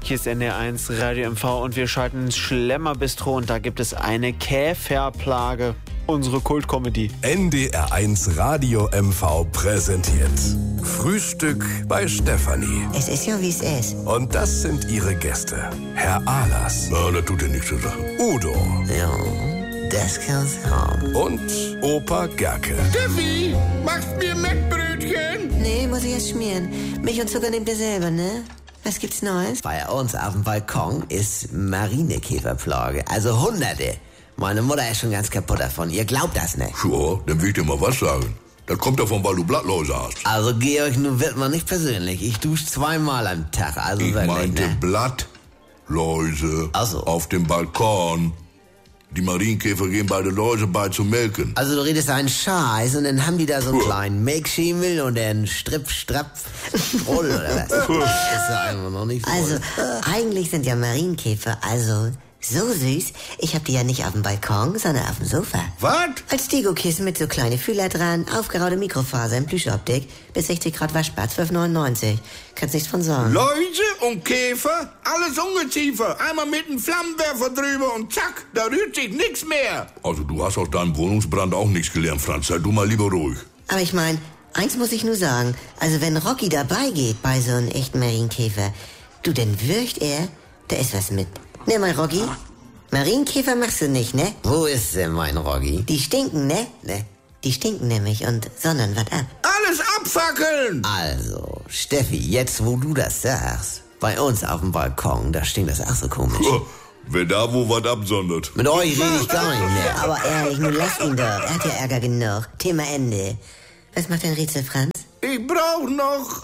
Hier ist NDR1 Radio MV und wir schalten ins Schlemmerbistro und da gibt es eine Käferplage. Unsere Kultkomödie. NDR1 Radio MV präsentiert Frühstück bei Stefanie. Es ist ja, wie es ist. Und das sind ihre Gäste. Herr Ahlers. Na, das tut ja nichts zur Sache. Udo. Ja, das kann's haben. Und Opa Gerke. Steffi, machst mir Mettbrötchen? Nee, muss ich erst schmieren. Milch und Zucker nehmt ihr selber, ne? Was gibt's Neues? Bei uns auf dem Balkon ist Marinekäferplage. Also Hunderte. Meine Mutter ist schon ganz kaputt davon. Ihr glaubt das nicht. Sure, dann will ich dir mal was sagen. Das kommt davon, weil du Blattläuse hast. Also Georg, nun wird man nicht persönlich. Ich dusche 2-mal am Tag. Also Ich wirklich, meinte ne? Blattläuse Ach so. auf dem Balkon. Die Marienkäfer gehen bei den Läuse bei zu melken. Also du redest einen Scheiß und dann haben die da so einen kleinen Milchschimmel und einen Stripp-Strapp-Stroll oder was? Das ist ja einfach noch nicht so. Also eigentlich sind ja Marienkäfer so süß. Ich hab die ja nicht auf dem Balkon, sondern auf dem Sofa. Was? Als Dekokissen mit so kleine Fühler dran, aufgeraute Mikrofaser in Plüschoptik, bis 60 Grad waschbar, 12,99. Kannst nichts von sagen. Läuse und Käfer, alles Ungeziefer. Einmal mit einem Flammenwerfer drüber und zack, da rührt sich nichts mehr. Also du hast aus deinem Wohnungsbrand auch nichts gelernt, Franz. Sei du mal lieber ruhig. Aber ich mein, eins muss ich nur sagen. Also wenn Rocky dabei geht bei so einem echten Marienkäfer, du, dann würcht er, da ist was mit. Ne, mein Rocky? Marienkäfer machst du nicht, ne? Wo ist denn mein Rocky? Die stinken, ne? Ne. Die stinken nämlich und sondern was ab. Alles abfackeln! Also, Steffi, jetzt wo du das sagst, bei uns auf dem Balkon, da stinkt das auch so komisch. Wer da wo was absondert. Mit euch rede ich gar nicht mehr. Aber ehrlich, nun lasst ihn doch. Er hat ja Ärger genug. Thema Ende. Was macht dein Rätsel, Franz? Ich brauch noch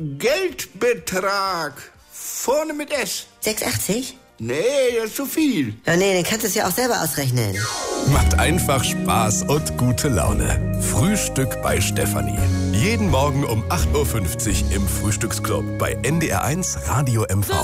Geldbetrag. Vorne mit S. 6,80? Nee, das ist zu viel. Ja, nee, dann kannst du es ja auch selber ausrechnen. Macht einfach Spaß und gute Laune. Frühstück bei Stefanie. Jeden Morgen um 8.50 Uhr im Frühstücksclub bei NDR1 Radio MV.